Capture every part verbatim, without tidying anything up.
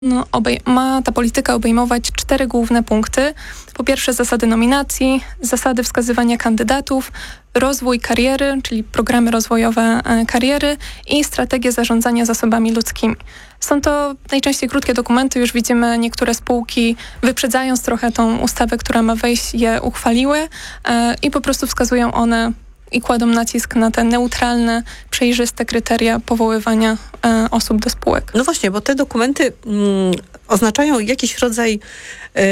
No, obej- ma ta polityka obejmować cztery główne punkty. Po pierwsze zasady nominacji, zasady wskazywania kandydatów, rozwój kariery, czyli programy rozwojowe e, kariery i strategie zarządzania zasobami ludzkimi. Są to najczęściej krótkie dokumenty, już widzimy niektóre spółki wyprzedzając trochę tą ustawę, która ma wejść, je uchwaliły e, i po prostu wskazują one i kładą nacisk na te neutralne, przejrzyste kryteria powoływania e, osób do spółek. No właśnie, bo te dokumenty mm, oznaczają jakiś rodzaj y,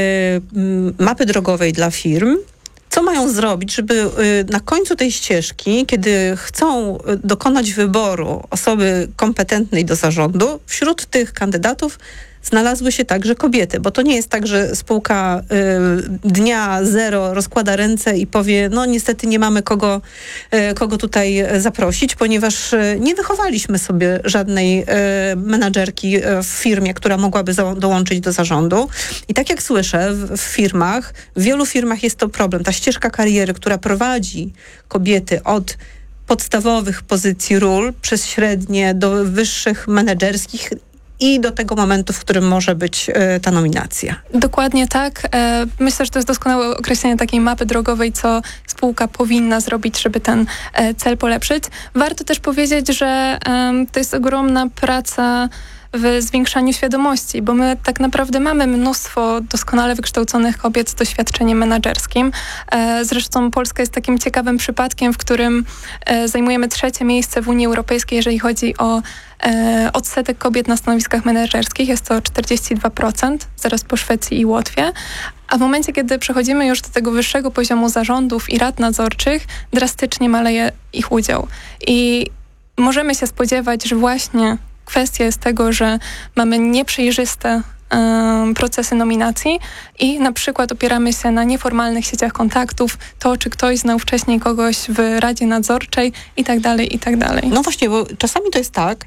mapy drogowej dla firm. Co mają zrobić, żeby y, na końcu tej ścieżki, kiedy chcą dokonać wyboru osoby kompetentnej do zarządu, wśród tych kandydatów znalazły się także kobiety, bo to nie jest tak, że spółka y, dnia zero rozkłada ręce i powie, no niestety nie mamy kogo, y, kogo tutaj zaprosić, ponieważ y, nie wychowaliśmy sobie żadnej y, menadżerki y, w firmie, która mogłaby za- dołączyć do zarządu. I tak jak słyszę, w, w firmach, w wielu firmach jest to problem. Ta ścieżka kariery, która prowadzi kobiety od podstawowych pozycji ról przez średnie do wyższych menedżerskich i do tego momentu, w którym może być y, ta nominacja. Dokładnie tak. E, myślę, że to jest doskonałe określenie takiej mapy drogowej, co spółka powinna zrobić, żeby ten e, cel polepszyć. Warto też powiedzieć, że e, to jest ogromna praca w zwiększaniu świadomości, bo my tak naprawdę mamy mnóstwo doskonale wykształconych kobiet z doświadczeniem menedżerskim. E, zresztą Polska jest takim ciekawym przypadkiem, w którym e, zajmujemy trzecie miejsce w Unii Europejskiej, jeżeli chodzi o e, odsetek kobiet na stanowiskach menedżerskich. Jest to czterdzieści dwa procent, zaraz po Szwecji i Łotwie. A w momencie, kiedy przechodzimy już do tego wyższego poziomu zarządów i rad nadzorczych, drastycznie maleje ich udział. I możemy się spodziewać, że właśnie kwestia jest tego, że mamy nieprzejrzyste um, procesy nominacji i na przykład opieramy się na nieformalnych sieciach kontaktów, to czy ktoś znał wcześniej kogoś w Radzie Nadzorczej i tak dalej, i tak dalej. No właśnie, bo czasami to jest tak,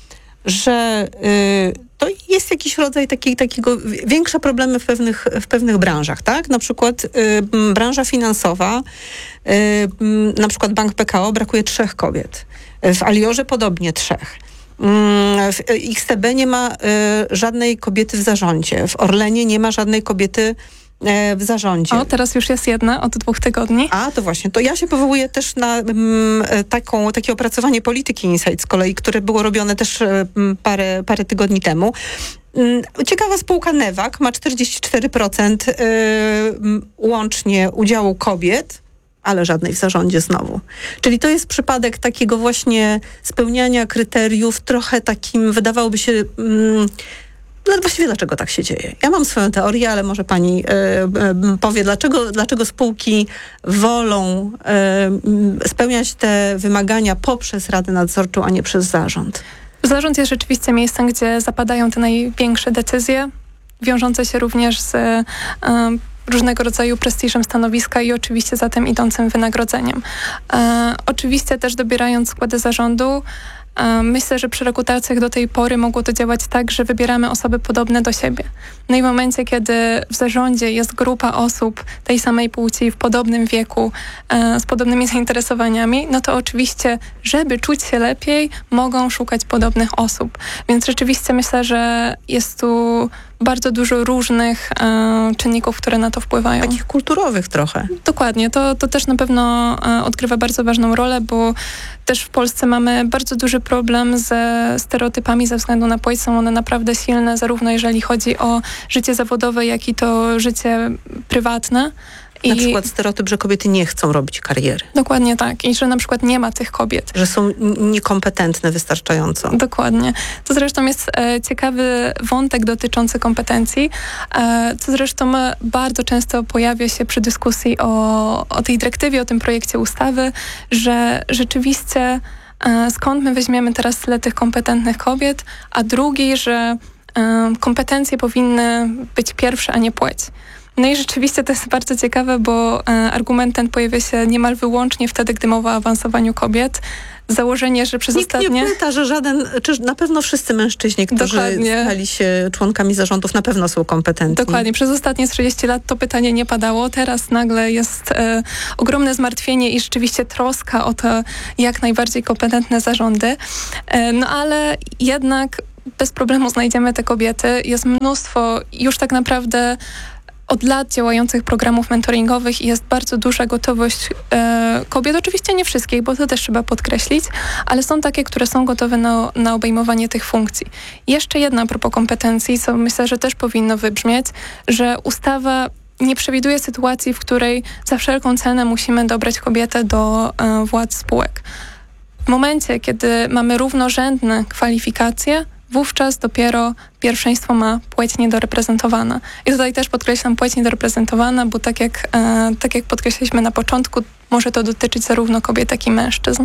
że y, to jest jakiś rodzaj takiej, takiego, większe problemy w pewnych, w pewnych branżach, tak? Na przykład y, branża finansowa, y, y, na przykład Bank P K O brakuje trzech kobiet. W Aliorze podobnie trzech. W X T B nie ma y, żadnej kobiety w zarządzie. W Orlenie nie ma żadnej kobiety y, w zarządzie. O, teraz już jest jedna od dwóch tygodni. A, to właśnie. To ja się powołuję też na mm, taką, takie opracowanie Polityki Insight z kolei, które było robione też y, parę, parę tygodni temu. Y, ciekawa spółka Newak ma czterdzieści cztery procent y, łącznie udziału kobiet, ale żadnej w zarządzie znowu. Czyli to jest przypadek takiego właśnie spełniania kryteriów, trochę takim, wydawałoby się, mm, no właściwie dlaczego tak się dzieje. Ja mam swoją teorię, ale może pani y, y, powie, dlaczego, dlaczego spółki wolą y, spełniać te wymagania poprzez Radę Nadzorczą, a nie przez zarząd. Zarząd jest rzeczywiście miejscem, gdzie zapadają te największe decyzje, wiążące się również z y, różnego rodzaju prestiżem stanowiska i oczywiście za tym idącym wynagrodzeniem. E, oczywiście też dobierając składy zarządu, e, myślę, że przy rekrutacjach do tej pory mogło to działać tak, że wybieramy osoby podobne do siebie. No i w momencie, kiedy w zarządzie jest grupa osób tej samej płci, w podobnym wieku, e, z podobnymi zainteresowaniami, no to oczywiście, żeby czuć się lepiej, mogą szukać podobnych osób. Więc rzeczywiście myślę, że jest tu bardzo dużo różnych e, czynników, które na to wpływają. Takich kulturowych trochę. Dokładnie. To, to też na pewno e, odgrywa bardzo ważną rolę, bo też w Polsce mamy bardzo duży problem ze stereotypami ze względu na płeć. Są one naprawdę silne, zarówno jeżeli chodzi o życie zawodowe, jak i to życie prywatne. Na I przykład stereotyp, że kobiety nie chcą robić kariery. Dokładnie tak. I że na przykład nie ma tych kobiet. Że są niekompetentne wystarczająco. Dokładnie. To zresztą jest e, ciekawy wątek dotyczący kompetencji, e, co zresztą bardzo często pojawia się przy dyskusji o, o tej dyrektywie, o tym projekcie ustawy, że rzeczywiście e, skąd my weźmiemy teraz tyle tych kompetentnych kobiet, a drugi, że e, kompetencje powinny być pierwsze, a nie płeć. No i rzeczywiście to jest bardzo ciekawe, bo e, argument ten pojawia się niemal wyłącznie wtedy, gdy mowa o awansowaniu kobiet. Założenie, że przez Nikt ostatnie... nie pyta, że żaden, czy na pewno wszyscy mężczyźni, którzy Dokładnie. stali się członkami zarządów, na pewno są kompetentni. Dokładnie. Przez ostatnie trzydzieści lat to pytanie nie padało. Teraz nagle jest e, ogromne zmartwienie i rzeczywiście troska o to jak najbardziej kompetentne zarządy. E, no ale jednak bez problemu znajdziemy te kobiety. Jest mnóstwo już tak naprawdę od lat działających programów mentoringowych i jest bardzo duża gotowość e, kobiet. Oczywiście nie wszystkich, bo to też trzeba podkreślić, ale są takie, które są gotowe na, na obejmowanie tych funkcji. Jeszcze jedna a propos kompetencji, co myślę, że też powinno wybrzmieć, że ustawa nie przewiduje sytuacji, w której za wszelką cenę musimy dobrać kobietę do e, władz spółek. W momencie, kiedy mamy równorzędne kwalifikacje, wówczas dopiero pierwszeństwo ma płeć niedoreprezentowana. I tutaj też podkreślam płeć niedoreprezentowana, bo tak jak, e, tak jak podkreśliliśmy na początku, może to dotyczyć zarówno kobiet, jak i mężczyzn.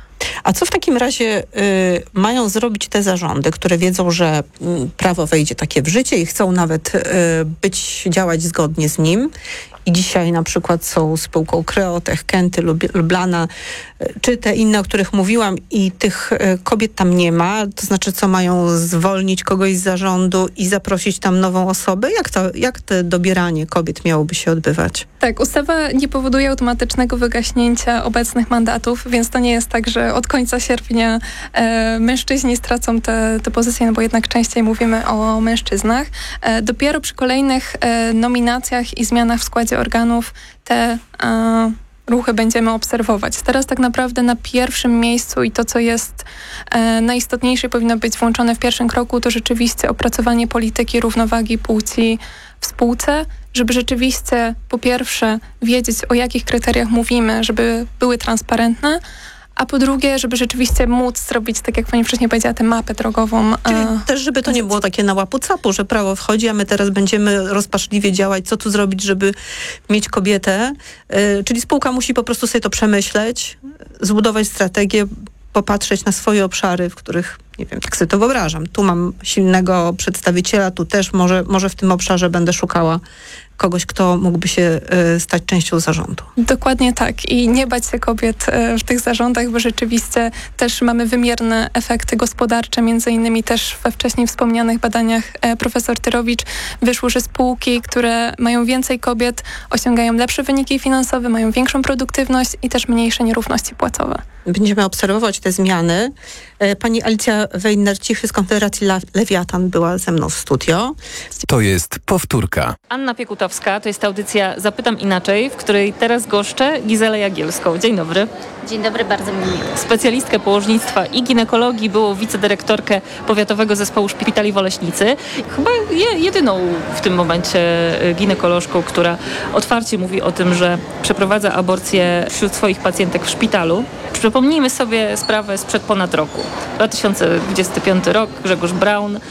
A co w takim razie y, mają zrobić te zarządy, które wiedzą, że y, prawo wejdzie takie w życie i chcą nawet y, być, działać zgodnie z nim? I dzisiaj na przykład są spółką Kreotech, Kenty, Lub- Lublana, y, czy te inne, o których mówiłam i tych y, kobiet tam nie ma, to znaczy co, mają zwolnić kogoś z zarządu i zaprosić tam nową osobę? Jak to, jak to dobieranie kobiet miałoby się odbywać? Tak, ustawa nie powoduje automatycznego wygaśnięcia obecnych mandatów, więc to nie jest tak, że od końca sierpnia e, mężczyźni stracą te, te pozycje, no bo jednak częściej mówimy o mężczyznach. E, dopiero przy kolejnych e, nominacjach i zmianach w składzie organów te e, ruchy będziemy obserwować. Teraz tak naprawdę na pierwszym miejscu i to, co jest e, najistotniejsze, powinno być włączone w pierwszym kroku, to rzeczywiście opracowanie polityki równowagi płci w spółce, żeby rzeczywiście po pierwsze wiedzieć, o jakich kryteriach mówimy, żeby były transparentne, a po drugie, żeby rzeczywiście móc zrobić, tak jak pani wcześniej powiedziała, tę mapę drogową. Czyli też, żeby to nie było takie na łapu-capu, że prawo wchodzi, a my teraz będziemy rozpaczliwie działać, co tu zrobić, żeby mieć kobietę. Yy, czyli spółka musi po prostu sobie to przemyśleć, zbudować strategię, popatrzeć na swoje obszary, w których, nie wiem, tak sobie to wyobrażam. Tu mam silnego przedstawiciela, tu też może, może w tym obszarze będę szukała kogoś, kto mógłby się y, stać częścią zarządu. Dokładnie tak. I nie bać się kobiet y, w tych zarządach, bo rzeczywiście też mamy wymierne efekty gospodarcze. Między innymi też we wcześniej wspomnianych badaniach y, profesor Tyrowicz wyszło, że spółki, które mają więcej kobiet, osiągają lepsze wyniki finansowe, mają większą produktywność i też mniejsze nierówności płacowe. Będziemy obserwować te zmiany. Pani Alicja Wejner-Cichy z Konfederacji Lewiatan była ze mną w studio. To jest powtórka. Anna Piekutowska, to jest audycja Zapytam Inaczej, w której teraz goszczę Gizelę Jagielską. Dzień dobry. Dzień dobry, bardzo mi miło. Specjalistkę położnictwa i ginekologii, byłą wicedyrektorkę Powiatowego Zespołu Szpitali w Oleśnicy. Chyba je, jedyną w tym momencie ginekolożką, która otwarcie mówi o tym, że przeprowadza aborcję wśród swoich pacjentek w szpitalu. Przypomnijmy sobie sprawę sprzed ponad roku. dwa tysiące dwudziesty piąty rok, Grzegorz Braun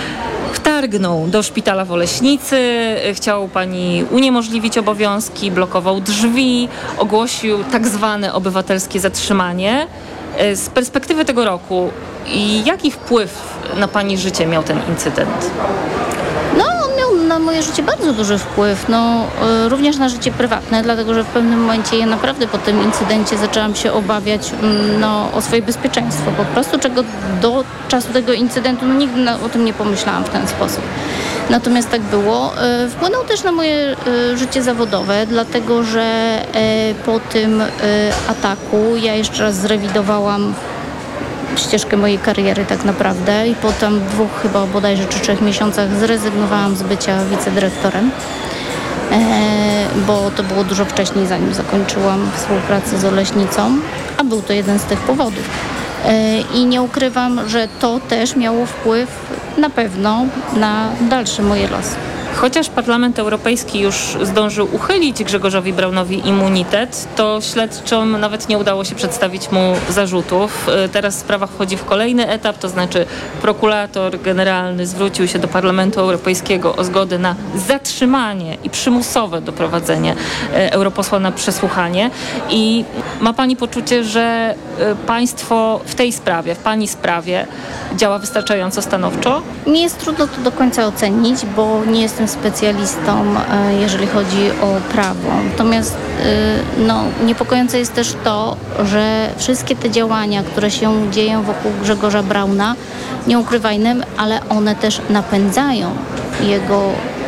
wtargnął do szpitala w Oleśnicy, chciał pani uniemożliwić obowiązki, blokował drzwi, ogłosił tak zwane obywatelskie zatrzymanie. Z perspektywy tego roku, jaki wpływ na pani życie miał ten incydent? No, on miał na moje życie bardzo duży wpływ, no, y, również na życie prywatne, dlatego że w pewnym momencie ja naprawdę po tym incydencie zaczęłam się obawiać mm, no, o swoje bezpieczeństwo, po prostu, czego do czasu tego incydentu no, nigdy na, o tym nie pomyślałam w ten sposób. Natomiast tak było. Y, wpłynął też na moje y, życie zawodowe, dlatego że y, po tym y, ataku ja jeszcze raz zrewidowałam ścieżkę mojej kariery tak naprawdę i po tam dwóch chyba bodajże czy trzech miesiącach zrezygnowałam z bycia wicedyrektorem, e, bo to było dużo wcześniej, zanim zakończyłam współpracę z Oleśnicą, a był to jeden z tych powodów. E, I nie ukrywam, że to też miało wpływ na pewno na dalsze moje losy. Chociaż Parlament Europejski już zdążył uchylić Grzegorzowi Braunowi immunitet, to śledczom nawet nie udało się przedstawić mu zarzutów. Teraz sprawa wchodzi w kolejny etap, to znaczy prokurator generalny zwrócił się do Parlamentu Europejskiego o zgodę na zatrzymanie i przymusowe doprowadzenie europosła na przesłuchanie. I ma pani poczucie, że państwo w tej sprawie, w pani sprawie działa wystarczająco stanowczo? Mi jest trudno to do końca ocenić, bo nie jestem specjalistą, jeżeli chodzi o prawo. Natomiast no, niepokojące jest też to, że wszystkie te działania, które się dzieją wokół Grzegorza Brauna, nie ukrywajmy, ale one też napędzają jego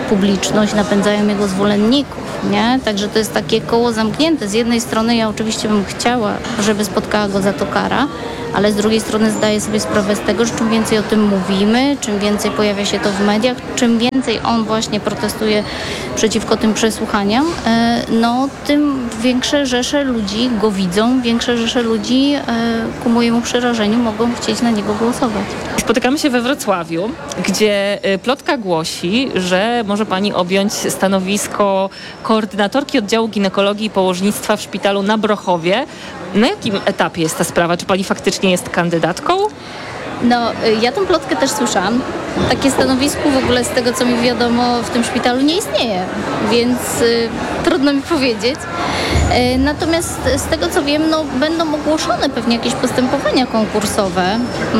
publiczność, napędzają jego zwolenników, nie? Także to jest takie koło zamknięte. Z jednej strony ja oczywiście bym chciała, żeby spotkała go za to kara, ale z drugiej strony zdaję sobie sprawę z tego, że czym więcej o tym mówimy, czym więcej pojawia się to w mediach, czym więcej on właśnie protestuje przeciwko tym przesłuchaniom, no tym większe rzesze ludzi go widzą, większe rzesze ludzi ku mojemu przerażeniu mogą chcieć na niego głosować. Spotykamy się we Wrocławiu, gdzie plotka głosi, że może pani objąć stanowisko koordynatorki oddziału ginekologii i położnictwa w szpitalu na Brochowie. Na jakim etapie jest ta sprawa? Czy pani faktycznie jest kandydatką? No, ja tę plotkę też słyszałam. Takie stanowisko w ogóle z tego, co mi wiadomo, w tym szpitalu nie istnieje, więc y, trudno mi powiedzieć. Y, natomiast z tego, co wiem, no, będą ogłoszone pewnie jakieś postępowania konkursowe, y,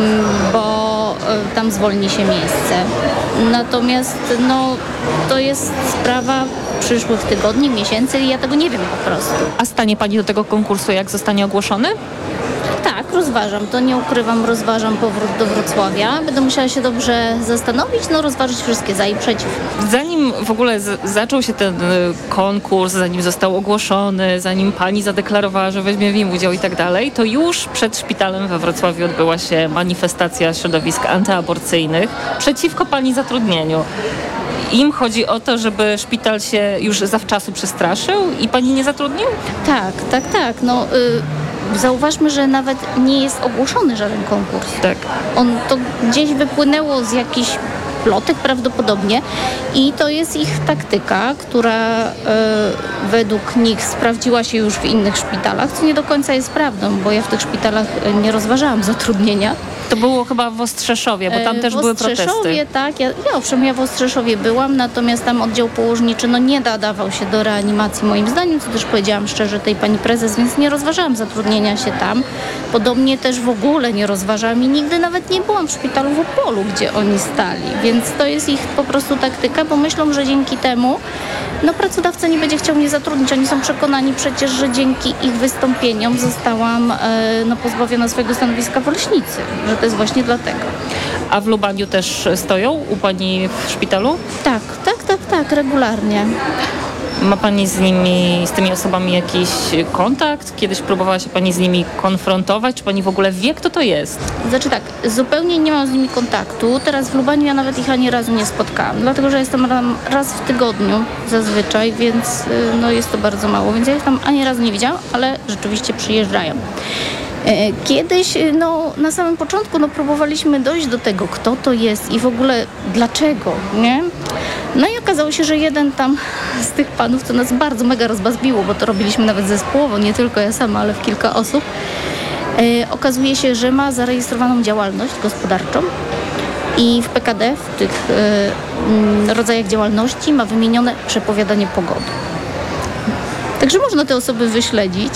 bo y, tam zwolni się miejsce. Natomiast no, to jest sprawa przyszłych tygodni, miesięcy i ja tego nie wiem po prostu. A stanie pani do tego konkursu, jak zostanie ogłoszony? Tak, rozważam. To nie ukrywam, rozważam powrót do Wrocławia. Będę musiała się dobrze zastanowić, no rozważyć wszystkie za i przeciw. Zanim w ogóle z- zaczął się ten y, konkurs, zanim został ogłoszony, zanim pani zadeklarowała, że weźmie w nim udział i tak dalej, to już przed szpitalem we Wrocławiu odbyła się manifestacja środowisk antyaborcyjnych przeciwko pani zatrudnieniu. Im chodzi o to, żeby szpital się już zawczasu przestraszył i pani nie zatrudnił? Tak, tak, tak. No, y, zauważmy, że nawet nie jest ogłoszony żaden konkurs. Tak. On to gdzieś wypłynęło z jakichś plotek prawdopodobnie i to jest ich taktyka, która y, według nich sprawdziła się już w innych szpitalach, co nie do końca jest prawdą, bo ja w tych szpitalach nie rozważałam zatrudnienia. To było chyba w Ostrzeszowie, bo tam też były protesty. W Ostrzeszowie, tak. Ja, ja owszem, ja w Ostrzeszowie byłam, natomiast tam oddział położniczy no, nie nadawał się do reanimacji moim zdaniem, co też powiedziałam szczerze tej pani prezes, więc nie rozważałam zatrudnienia się tam. Podobnie też w ogóle nie rozważałam i nigdy nawet nie byłam w szpitalu w Opolu, gdzie oni stali, więc to jest ich po prostu taktyka, bo myślą, że dzięki temu no, pracodawca nie będzie chciał mnie zatrudnić. Oni są przekonani przecież, że dzięki ich wystąpieniom zostałam e, no, pozbawiona swojego stanowiska w Oleśnicy, że to jest właśnie dlatego. A w Lubaniu też stoją u pani w szpitalu? Tak, tak, tak, tak, regularnie. Ma pani z nimi, z tymi osobami jakiś kontakt? Kiedyś próbowała się pani z nimi konfrontować? Czy pani w ogóle wie, kto to jest? Znaczy tak, zupełnie nie mam z nimi kontaktu. Teraz w Lubaniu ja nawet ich ani razu nie spotkałam, dlatego że jestem tam raz w tygodniu zazwyczaj, więc no, jest to bardzo mało. Więc ja ich tam ani razu nie widziałam, ale rzeczywiście przyjeżdżają. Kiedyś, no, na samym początku no, próbowaliśmy dojść do tego, kto to jest i w ogóle dlaczego, nie? No i okazało się, że jeden tam z tych panów, co nas bardzo mega rozbazbiło, bo to robiliśmy nawet zespołowo, nie tylko ja sama, ale w kilka osób, e, okazuje się, że ma zarejestrowaną działalność gospodarczą i w P K D, w tych e, rodzajach działalności ma wymienione przepowiadanie pogody. Także można te osoby wyśledzić.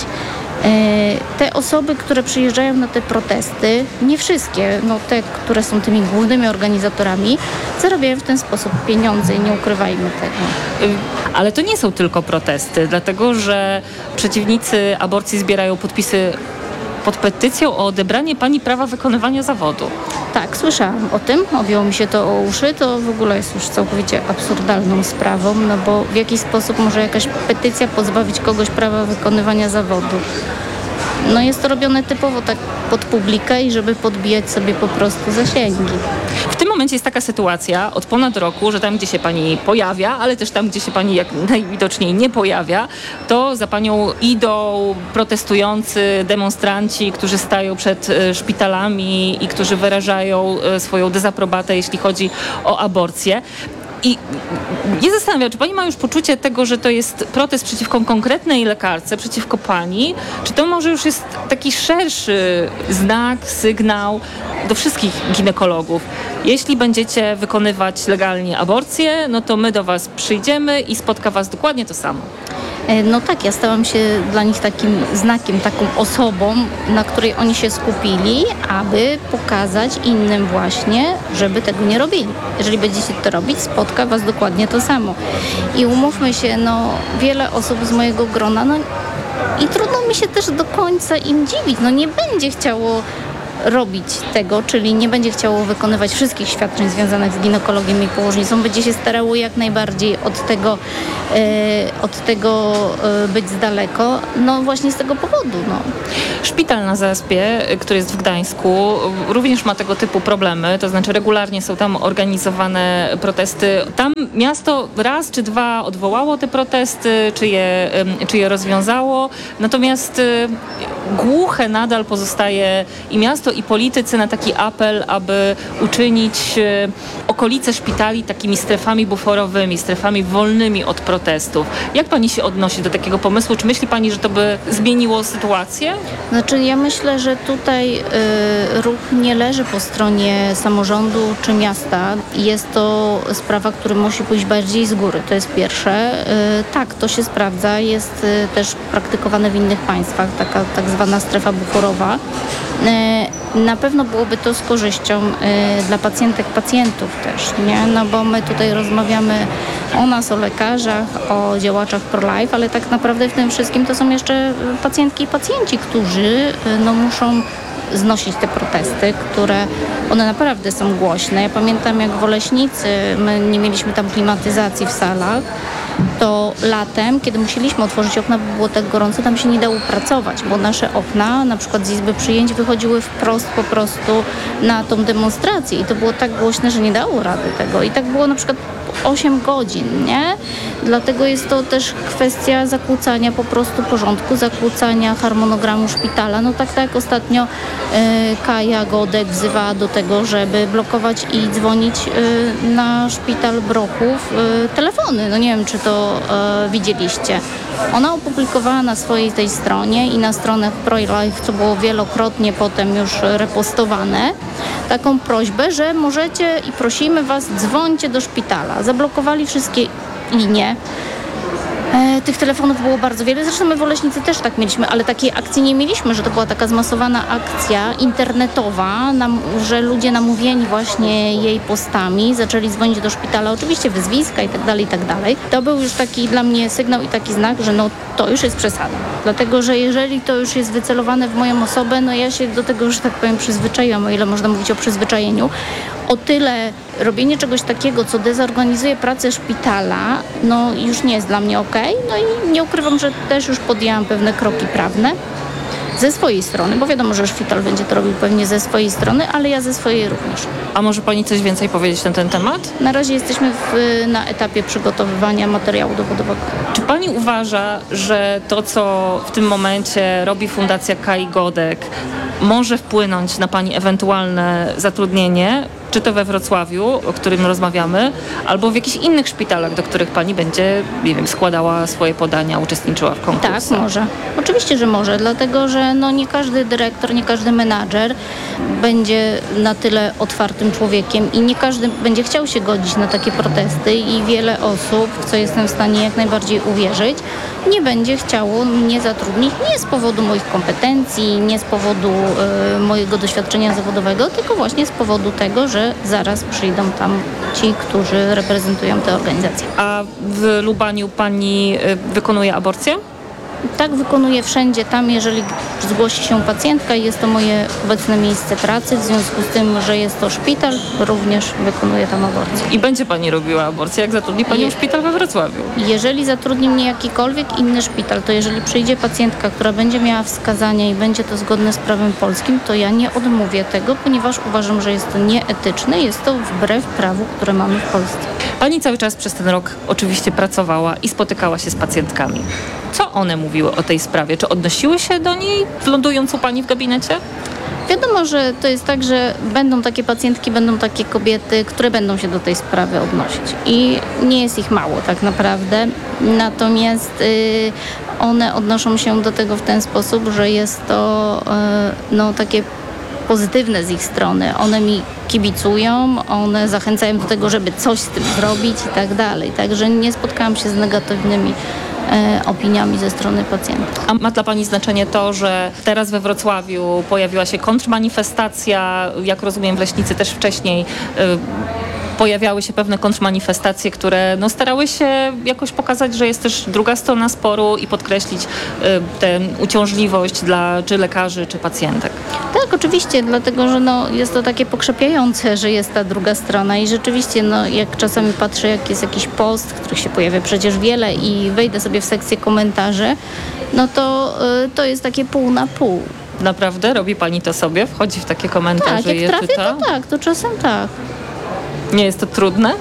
Te osoby, które przyjeżdżają na te protesty, nie wszystkie, no te, które są tymi głównymi organizatorami, zarabiają w ten sposób pieniądze i nie ukrywajmy tego. Ale to nie są tylko protesty, dlatego że przeciwnicy aborcji zbierają podpisy pod petycją o odebranie pani prawa wykonywania zawodu. Tak, słyszałam o tym, objęło mi się to o uszy, to w ogóle jest już całkowicie absurdalną sprawą, no bo w jaki sposób może jakaś petycja pozbawić kogoś prawa wykonywania zawodu? No jest to robione typowo tak pod publikę i żeby podbijać sobie po prostu zasięgi. W tym momencie jest taka sytuacja od ponad roku, że tam, gdzie się pani pojawia, ale też tam, gdzie się pani jak najwidoczniej nie pojawia, to za panią idą protestujący demonstranci, którzy stają przed szpitalami i którzy wyrażają swoją dezaprobatę, jeśli chodzi o aborcję. I nie zastanawiam, czy pani ma już poczucie tego, że to jest protest przeciwko konkretnej lekarce, przeciwko pani, czy to może już jest taki szerszy znak, sygnał do wszystkich ginekologów. Jeśli będziecie wykonywać legalnie aborcję, no to my do was przyjdziemy i spotka was dokładnie to samo. No tak, ja stałam się dla nich takim znakiem, taką osobą, na której oni się skupili, aby pokazać innym właśnie, żeby tego nie robili. Jeżeli będziecie to robić, spotka was dokładnie to samo. I umówmy się, no wiele osób z mojego grona, no i trudno mi się też do końca im dziwić, no nie będzie chciało robić tego, czyli nie będzie chciało wykonywać wszystkich świadczeń związanych z ginekologiem i położnicą, będzie się starało jak najbardziej od tego, e, od tego e, być z daleko, no właśnie z tego powodu. No. Szpital na Zespie, który jest w Gdańsku, również ma tego typu problemy, to znaczy regularnie są tam organizowane protesty. Tam miasto raz czy dwa odwołało te protesty, czy je, czy je rozwiązało, natomiast głuche nadal pozostaje i miasto, i politycy na taki apel, aby uczynić okolice szpitali takimi strefami buforowymi, strefami wolnymi od protestów. Jak pani się odnosi do takiego pomysłu? Czy myśli pani, że to by zmieniło sytuację? Znaczy ja myślę, że tutaj y, ruch nie leży po stronie samorządu czy miasta. Jest to sprawa, która musi pójść bardziej z góry. To jest pierwsze. Y, tak, to się sprawdza. Jest y, też praktykowane w innych państwach, taka tak zwana strefa buforowa. Y, na pewno byłoby to z korzyścią y, dla pacjentek, pacjentów też, nie? No bo my tutaj rozmawiamy o nas, o lekarzach, o działaczach pro-life, ale tak naprawdę w tym wszystkim to są jeszcze pacjentki i pacjenci, którzy no, muszą znosić te protesty, które one naprawdę są głośne. Ja pamiętam, jak w Oleśnicy my nie mieliśmy tam klimatyzacji w salach, to latem, kiedy musieliśmy otworzyć okna, bo było tak gorąco, tam się nie dało pracować, bo nasze okna, na przykład z izby przyjęć, wychodziły wprost po prostu na tą demonstrację i to było tak głośne, że nie dało rady tego. I tak było na przykład osiem godzin, nie? Dlatego jest to też kwestia zakłócania po prostu porządku, zakłócania harmonogramu szpitala. No tak, tak ostatnio y, Kaja Godek wzywała do tego, żeby blokować i dzwonić y, na szpital Brochów y, telefony. No nie wiem, czy to y, widzieliście. Ona opublikowała na swojej tej stronie i na stronach pro-life, co było wielokrotnie potem już repostowane, taką prośbę, że możecie i prosimy was, dzwońcie do szpitala. Zablokowali wszystkie linie. E, tych telefonów było bardzo wiele. Zresztą my w Oleśnicy też tak mieliśmy, ale takiej akcji nie mieliśmy, że to była taka zmasowana akcja internetowa, nam, że ludzie namówieni właśnie jej postami zaczęli dzwonić do szpitala, oczywiście wyzwiska i tak dalej, i tak dalej. To był już taki dla mnie sygnał i taki znak, że no to już jest przesada. Dlatego, że jeżeli to już jest wycelowane w moją osobę, no ja się do tego, że tak powiem, przyzwyczaiłam, o ile można mówić o przyzwyczajeniu. O tyle robienie czegoś takiego, co dezorganizuje pracę szpitala, no już nie jest dla mnie okej. No i nie ukrywam, że też już podjęłam pewne kroki prawne ze swojej strony, bo wiadomo, że szpital będzie to robił pewnie ze swojej strony, ale ja ze swojej również. A może pani coś więcej powiedzieć na ten temat? Na razie jesteśmy w, na etapie przygotowywania materiału dowodowego. Czy pani uważa, że to, co w tym momencie robi Fundacja Kai Godek, może wpłynąć na pani ewentualne zatrudnienie, czy to we Wrocławiu, o którym rozmawiamy, albo w jakichś innych szpitalach, do których pani będzie, nie wiem, składała swoje podania, uczestniczyła w konkursach? Tak, może. Oczywiście, że może, dlatego że no, nie każdy dyrektor, nie każdy menadżer będzie na tyle otwartym człowiekiem i nie każdy będzie chciał się godzić na takie protesty i wiele osób, w co jestem w stanie jak najbardziej uwierzyć, nie będzie chciało mnie zatrudnić nie z powodu moich kompetencji, nie z powodu y, mojego doświadczenia zawodowego, tylko właśnie z powodu tego, że zaraz przyjdą tam ci, którzy reprezentują te organizacje. A w Lubaniu pani y, wykonuje aborcję? Tak, wykonuję wszędzie tam, jeżeli zgłosi się pacjentka i jest to moje obecne miejsce pracy. W związku z tym, że jest to szpital, również wykonuję tam aborcję. I będzie pani robiła aborcję, jak zatrudni pani Je- szpital we Wrocławiu? Jeżeli zatrudni mnie jakikolwiek inny szpital, to jeżeli przyjdzie pacjentka, która będzie miała wskazania i będzie to zgodne z prawem polskim, to ja nie odmówię tego, ponieważ uważam, że jest to nieetyczne, jest to wbrew prawu, które mamy w Polsce. Pani cały czas przez ten rok oczywiście pracowała i spotykała się z pacjentkami. Co one mówiły o tej sprawie? Czy odnosiły się do niej, lądując u pani w gabinecie? Wiadomo, że to jest tak, że będą takie pacjentki, będą takie kobiety, które będą się do tej sprawy odnosić. I nie jest ich mało tak naprawdę. Natomiast y, one odnoszą się do tego w ten sposób, że jest to y, no, takie pozytywne z ich strony. One mi kibicują, one zachęcają do tego, żeby coś z tym zrobić i tak dalej. Także nie spotkałam się z negatywnymi e, opiniami ze strony pacjentów. A ma dla pani znaczenie to, że teraz we Wrocławiu pojawiła się kontrmanifestacja, jak rozumiem w Leśnicy też wcześniej, y, pojawiały się pewne kontrmanifestacje, które no, starały się jakoś pokazać, że jest też druga strona sporu i podkreślić y, tę uciążliwość dla czy lekarzy, czy pacjentek. Tak, oczywiście, dlatego że no, jest to takie pokrzepiające, że jest ta druga strona i rzeczywiście no, jak czasami patrzę, jak jest jakiś post, których się pojawia przecież wiele i wejdę sobie w sekcję komentarzy, no to y, to jest takie pół na pół. Naprawdę? Robi pani to sobie? Wchodzi w takie komentarze Tak, i je jak trafię, czyta? to tak, to czasem tak. Nie jest to trudne?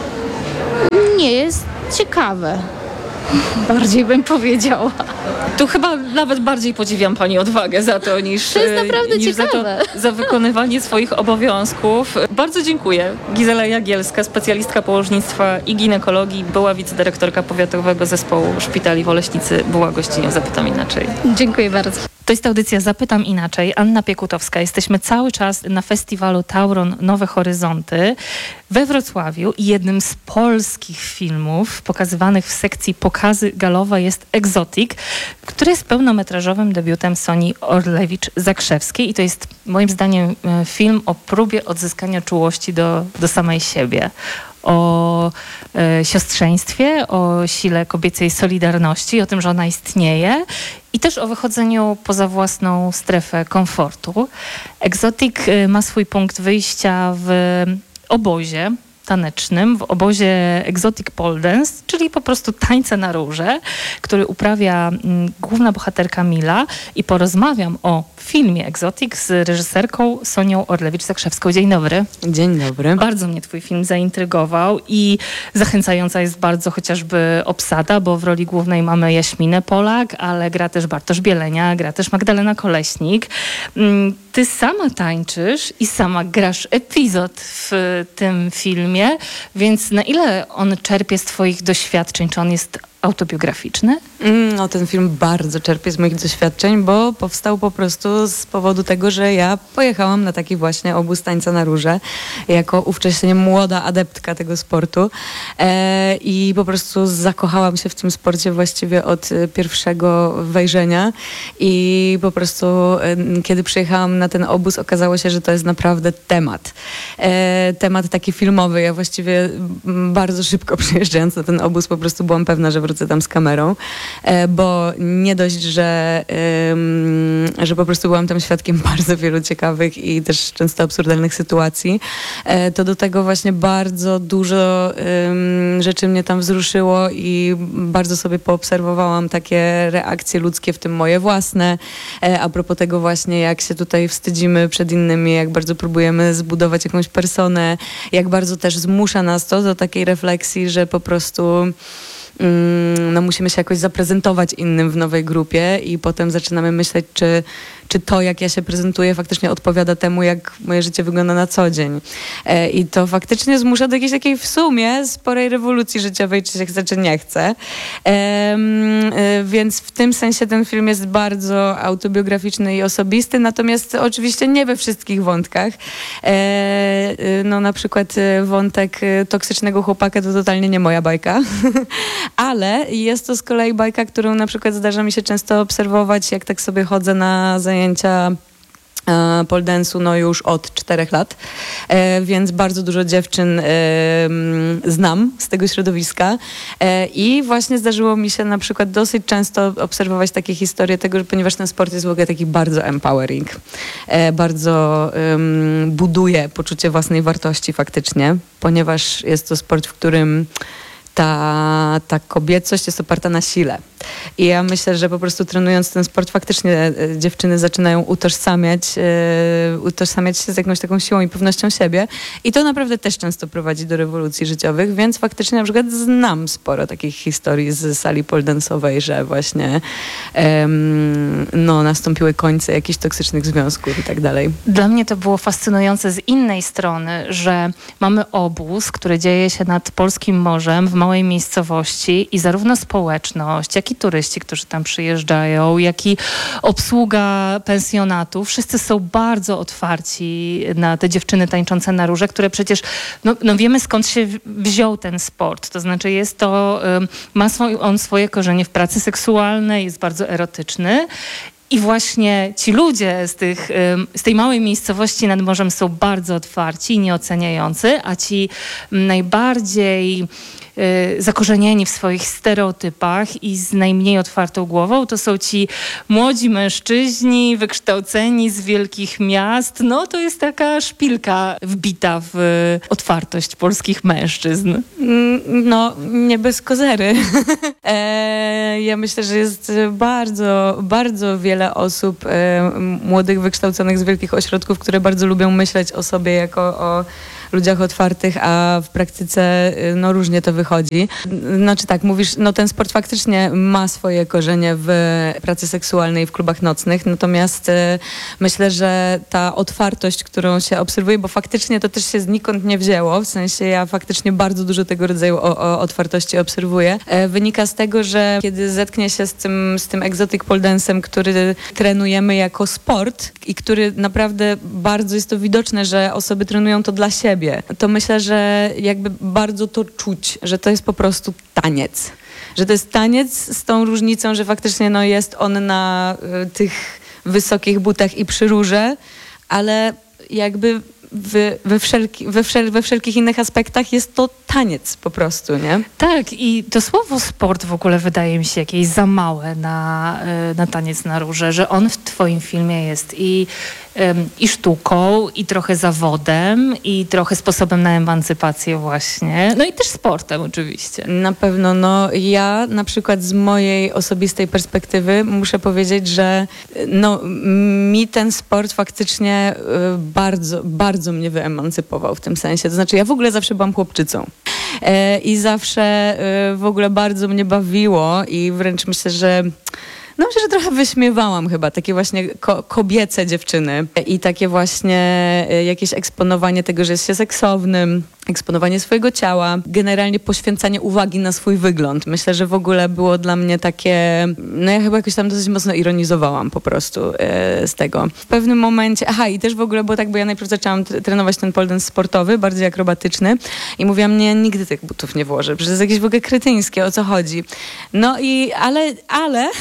Nie jest ciekawe. Bardziej bym powiedziała. Tu chyba nawet bardziej podziwiam pani odwagę za to, niż, To jest naprawdę niż za, to, ciekawe. za wykonywanie swoich obowiązków. Bardzo dziękuję. Gizela Jagielska, specjalistka położnictwa i ginekologii, była wicedyrektorka Powiatowego Zespołu Szpitali w Oleśnicy, była gościnią Zapytam Inaczej. Dziękuję bardzo. To jest audycja Zapytam Inaczej. Anna Piekutowska. Jesteśmy cały czas na festiwalu Tauron Nowe Horyzonty we Wrocławiu i jednym z polskich filmów pokazywanych w sekcji Pokazy Galowe jest Exotic, który jest pełnometrażowym debiutem Soni Orlewicz-Zakrzewskiej i to jest moim zdaniem film o próbie odzyskania czułości do, do samej siebie. O e, siostrzeństwie, o sile kobiecej solidarności, o tym, że ona istnieje i też o wychodzeniu poza własną strefę komfortu. Exotic e, ma swój punkt wyjścia w obozie tanecznym, w obozie Exotic Pole Dance, czyli po prostu tańce na róże, który uprawia m, główna bohaterka Mila i porozmawiam o filmie Exotic z reżyserką Sonią Orlewicz-Zakrzewską. Dzień dobry. Dzień dobry. Bardzo mnie twój film zaintrygował i zachęcająca jest bardzo chociażby obsada, bo w roli głównej mamy Jaśminę Polak, ale gra też Bartosz Bielenia, gra też Magdalena Koleśnik. Ty sama tańczysz i sama grasz epizod w tym filmie, więc na ile on czerpie z twoich doświadczeń? Czy on jest autobiograficzny? No, ten film bardzo czerpie z moich doświadczeń, bo powstał po prostu z powodu tego, że ja pojechałam na taki właśnie obóz tańca na róże jako ówcześnie młoda adeptka tego sportu e, i po prostu zakochałam się w tym sporcie właściwie od pierwszego wejrzenia i po prostu e, kiedy przyjechałam na ten obóz, okazało się, że to jest naprawdę temat. E, temat taki filmowy. Ja właściwie bardzo szybko przyjeżdżając na ten obóz po prostu byłam pewna, że wrócę tam z kamerą, bo nie dość, że, że po prostu byłam tam świadkiem bardzo wielu ciekawych i też często absurdalnych sytuacji, to do tego właśnie bardzo dużo rzeczy mnie tam wzruszyło i bardzo sobie poobserwowałam takie reakcje ludzkie, w tym moje własne, a propos tego właśnie, jak się tutaj wstydzimy przed innymi, jak bardzo próbujemy zbudować jakąś personę, jak bardzo też zmusza nas to do takiej refleksji, że po prostu no musimy się jakoś zaprezentować innym w nowej grupie i potem zaczynamy myśleć, czy, czy to, jak ja się prezentuję, faktycznie odpowiada temu, jak moje życie wygląda na co dzień. E, I to faktycznie zmusza do jakiejś takiej w sumie sporej rewolucji życiowej, czy się chce, czy nie chce. E, e, więc w tym sensie ten film jest bardzo autobiograficzny i osobisty, natomiast oczywiście nie we wszystkich wątkach. E, no na przykład wątek toksycznego chłopaka to totalnie nie moja bajka. Ale jest to z kolei bajka, którą na przykład zdarza mi się często obserwować, jak tak sobie chodzę na zajęcia e, pole dance'u no już od czterech lat, e, więc bardzo dużo dziewczyn e, znam z tego środowiska e, i właśnie zdarzyło mi się na przykład dosyć często obserwować takie historie tego, że ponieważ ten sport jest w ogóle taki bardzo empowering, e, bardzo um, buduje poczucie własnej wartości faktycznie, ponieważ jest to sport, w którym Ta, ta kobiecość jest oparta na sile. I ja myślę, że po prostu trenując ten sport faktycznie dziewczyny zaczynają utożsamiać, e, utożsamiać się z jakąś taką siłą i pewnością siebie. I to naprawdę też często prowadzi do rewolucji życiowych, więc faktycznie na przykład znam sporo takich historii z sali pole dance'owej, że właśnie em, no, nastąpiły końce jakichś toksycznych związków i tak dalej. Dla mnie to było fascynujące z innej strony, że mamy obóz, który dzieje się nad polskim morzem w małej miejscowości i zarówno społeczność, jak i turyści, którzy tam przyjeżdżają, jak i obsługa pensjonatu. Wszyscy są bardzo otwarci na te dziewczyny tańczące na róże, które przecież, no, no wiemy skąd się wziął ten sport. To znaczy jest to, ma swój, on swoje korzenie w pracy seksualnej, jest bardzo erotyczny. I właśnie ci ludzie z, tych, z tej małej miejscowości nad morzem są bardzo otwarci i nieoceniający, a ci najbardziej zakorzenieni w swoich stereotypach i z najmniej otwartą głową, to są ci młodzi mężczyźni, wykształceni z wielkich miast. No to jest taka szpilka wbita w otwartość polskich mężczyzn. No, nie bez kozery. e, ja myślę, że jest bardzo, bardzo wiele osób e, młodych, wykształconych z wielkich ośrodków, które bardzo lubią myśleć o sobie jako o ludziach otwartych, a w praktyce no różnie to wychodzi. Znaczy tak, mówisz, no ten sport faktycznie ma swoje korzenie w pracy seksualnej w klubach nocnych, natomiast e, myślę, że ta otwartość, którą się obserwuje, bo faktycznie to też się znikąd nie wzięło, w sensie ja faktycznie bardzo dużo tego rodzaju o, o otwartości obserwuję, e, wynika z tego, że kiedy zetknie się z tym, z tym exotic pole dance'em, który trenujemy jako sport i który naprawdę bardzo jest to widoczne, że osoby trenują to dla siebie, to myślę, że jakby bardzo to czuć, że to jest po prostu taniec. Że to jest taniec z tą różnicą, że faktycznie no, jest on na y, tych wysokich butach i przy rurze, ale jakby w, we, wszelki, we, wszel, we wszelkich innych aspektach jest to taniec po prostu, nie? Tak, i to słowo sport w ogóle wydaje mi się jakieś za małe na, na taniec na rurze, że on w twoim filmie jest i, i sztuką, i trochę zawodem, i trochę sposobem na emancypację właśnie, no i też sportem oczywiście. Na pewno, no ja na przykład z mojej osobistej perspektywy muszę powiedzieć, że no mi ten sport faktycznie bardzo, bardzo mnie wyemancypował w tym sensie, to znaczy ja w ogóle zawsze byłam chłopczycą. I zawsze w ogóle bardzo mnie bawiło i wręcz myślę, że no myślę, że trochę wyśmiewałam chyba takie właśnie ko- kobiece dziewczyny i takie właśnie jakieś eksponowanie tego, że jest się seksownym, eksponowanie swojego ciała, generalnie poświęcanie uwagi na swój wygląd. Myślę, że w ogóle było dla mnie takie, no ja chyba jakoś tam dosyć mocno ironizowałam po prostu e, z tego. W pewnym momencie, aha i też w ogóle było tak, bo ja najpierw zaczęłam t- trenować ten pole dance sportowy, bardziej akrobatyczny i mówiłam, nie, nigdy tych butów nie włożę, przecież to jest jakieś w ogóle kretyńskie, o co chodzi. No i, ale, ale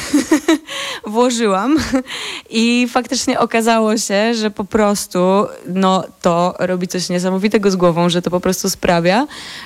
włożyłam i faktycznie okazało się, że po prostu no to robi coś niesamowitego z głową, że to po prostu sprawia,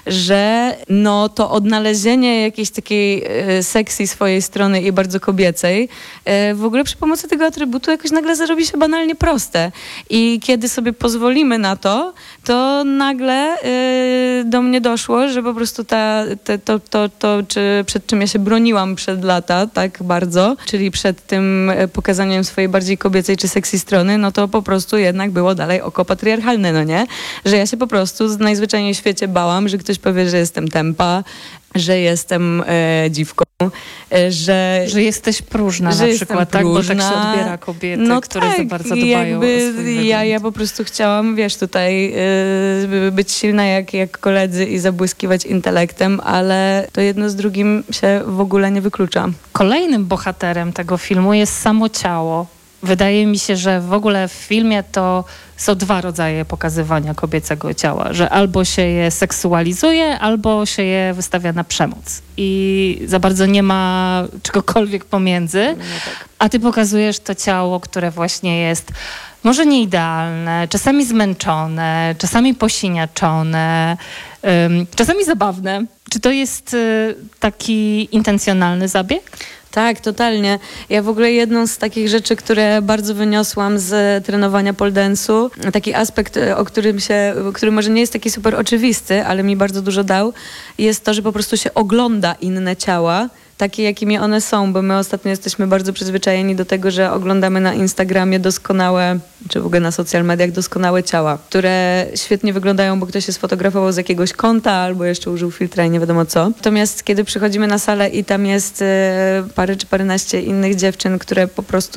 że no to odnalezienie jakiejś takiej e, seksji swojej strony i bardzo kobiecej e, w ogóle przy pomocy tego atrybutu jakoś nagle zrobi się banalnie proste. I kiedy sobie pozwolimy na to, to nagle e, do mnie doszło, że po prostu ta, te, to, to, to czy, przed czym ja się broniłam przed lata tak bardzo, czyli przed tym pokazaniem swojej bardziej kobiecej czy sexy strony, no to po prostu jednak było dalej oko patriarchalne, no nie? Że ja się po prostu z najzwyczajniej w świecie bałam, że ktoś powie, że jestem tempa, że jestem e, dziwką, e, że... Że jesteś próżna że na przykład, tak? Próżna. Bo tak się odbiera kobiety, no które tak, za bardzo i dbają jakby o swój wygląd. ja, ja po prostu chciałam, wiesz, tutaj e, być silna jak, jak koledzy i zabłyskiwać intelektem, ale to jedno z drugim się w ogóle nie wyklucza. Kolejnym bohaterem tego filmu jest samo ciało. Wydaje mi się, że w ogóle w filmie to są dwa rodzaje pokazywania kobiecego ciała, że albo się je seksualizuje, albo się je wystawia na przemoc. I za bardzo nie ma czegokolwiek pomiędzy. No tak. A ty pokazujesz to ciało, które właśnie jest może nie idealne, czasami zmęczone, czasami posiniaczone, um, czasami zabawne. Czy to jest y, taki intencjonalny zabieg? Tak, totalnie. Ja w ogóle jedną z takich rzeczy, które bardzo wyniosłam z trenowania pole dance'u, taki aspekt, o którym się, który może nie jest taki super oczywisty, ale mi bardzo dużo dał, jest to, że po prostu się ogląda inne ciała, takie jakimi one są, bo my ostatnio jesteśmy bardzo przyzwyczajeni do tego, że oglądamy na Instagramie doskonałe, czy w ogóle na social mediach doskonałe ciała, które świetnie wyglądają, bo ktoś się sfotografował z jakiegoś konta albo jeszcze użył filtra i nie wiadomo co. Natomiast kiedy przychodzimy na salę i tam jest e, parę czy paręnaście innych dziewczyn, które po prostu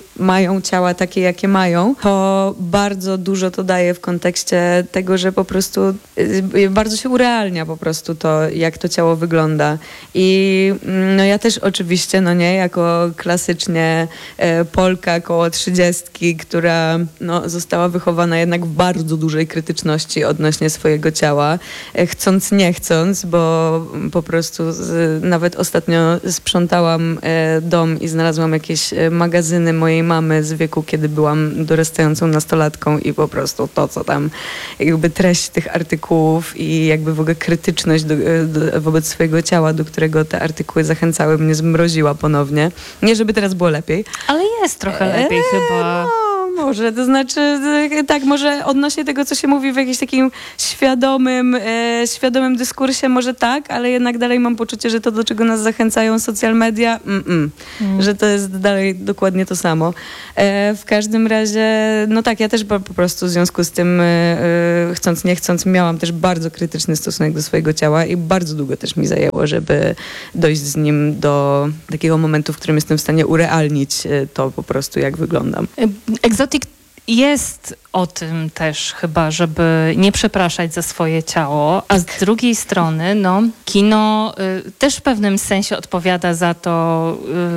mają ciała takie, jakie mają, to bardzo dużo to daje w kontekście tego, że po prostu y, bardzo się urealnia po prostu to, jak to ciało wygląda. I no ja też oczywiście, no nie, jako klasycznie e, Polka koło trzydziestki, która no, została wychowana jednak w bardzo dużej krytyczności odnośnie swojego ciała, e, chcąc, nie chcąc, bo po prostu z, nawet ostatnio sprzątałam e, dom i znalazłam jakieś e, magazyny mojej mamy z wieku, kiedy byłam dorastającą nastolatką i po prostu to, co tam, jakby treść tych artykułów i jakby w ogóle krytyczność do, do, wobec swojego ciała, do którego te artykuły zachęcały, mnie zmroziła ponownie. Nie, żeby teraz było lepiej. Ale jest trochę lepiej eee, chyba. No, może, to znaczy tak, może odnośnie tego, co się mówi w jakimś takim świadomym, e, świadomym dyskursie, może tak, ale jednak dalej mam poczucie, że to, do czego nas zachęcają social media, mm, mm, mm. że to jest dalej dokładnie to samo. E, w każdym razie, no tak, ja też po, po prostu w związku z tym, e, chcąc, nie chcąc, miałam też bardzo krytyczny stosunek do swojego ciała i bardzo długo też mi zajęło, żeby dojść z nim do takiego momentu, w którym jestem w stanie urealnić to po prostu, jak wyglądam. Egzotik jest o tym też chyba, żeby nie przepraszać za swoje ciało, a z drugiej strony, no, kino y, też w pewnym sensie odpowiada za to,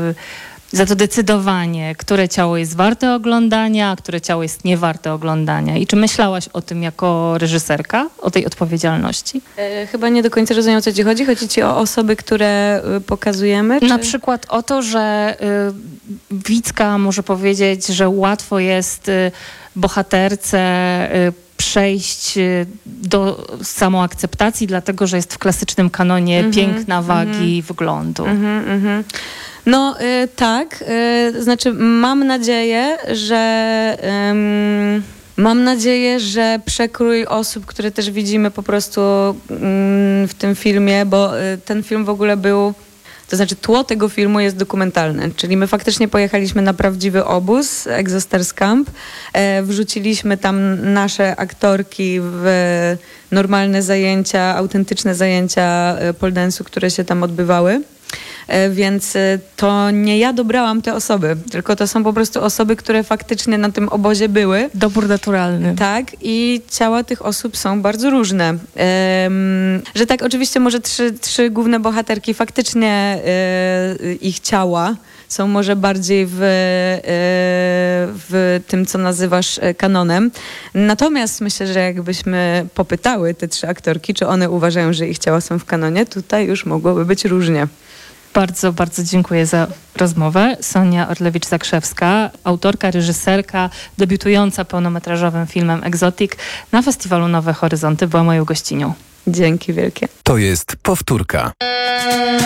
y, za to decydowanie, które ciało jest warte oglądania, a które ciało jest niewarte oglądania. I czy myślałaś o tym jako reżyserka, o tej odpowiedzialności? E, chyba nie do końca rozumiem, o co ci chodzi. Chodzi ci o osoby, które y, pokazujemy? Czy... Na przykład o to, że y, widzka może powiedzieć, że łatwo jest y, bohaterce y, przejść y, do samoakceptacji, dlatego że jest w klasycznym kanonie mm-hmm, piękna, wagi, mm-hmm. wyglądu. Mm-hmm, mm-hmm. No y, tak, y, znaczy mam nadzieję, że ym, mam nadzieję, że przekrój osób, które też widzimy po prostu ym, w tym filmie, bo y, ten film w ogóle był, to znaczy tło tego filmu jest dokumentalne, czyli my faktycznie pojechaliśmy na prawdziwy obóz, Exostars Camp, e, wrzuciliśmy tam nasze aktorki w normalne zajęcia, autentyczne zajęcia pole dance'u, które się tam odbywały. Więc to nie ja dobrałam te osoby, tylko to są po prostu osoby, które faktycznie na tym obozie były. Dobór naturalny. Tak, i ciała tych osób są bardzo różne. Um, że tak, oczywiście może trzy, trzy główne bohaterki faktycznie y, ich ciała są może bardziej w, w tym, co nazywasz kanonem. Natomiast myślę, że jakbyśmy popytały te trzy aktorki, czy one uważają, że ich ciała są w kanonie, tutaj już mogłoby być różnie. Bardzo, bardzo dziękuję za rozmowę. Sonia Orlewicz-Zakrzewska, autorka, reżyserka, debiutująca pełnometrażowym filmem Egzotik na festiwalu Nowe Horyzonty, była moją gościnią. Dzięki wielkie. To jest Powtórka.